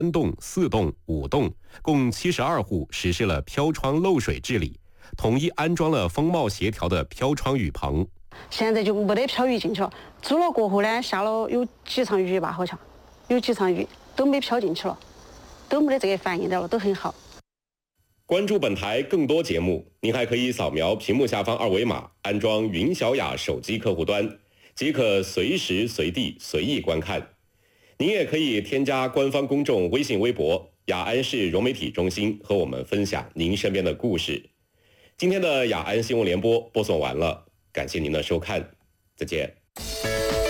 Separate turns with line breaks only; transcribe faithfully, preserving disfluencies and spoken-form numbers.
三栋、四栋、五栋，共七十二户实施了飘窗漏水治理，统一安装了风貌协调的飘窗雨棚。
现在就没得飘雨进去了，租了过后呢，下了有几场雨吧，好像有几场雨都没飘进去了，都没得这个反应的了，都很好。
关注本台更多节目，您还可以扫描屏幕下方二维码，安装云小雅手机客户端，即可随时随地随意观看。您也可以添加官方公众微信微博雅安市融媒体中心，和我们分享您身边的故事。今天的雅安新闻联播播送完了，感谢您的收看，再见。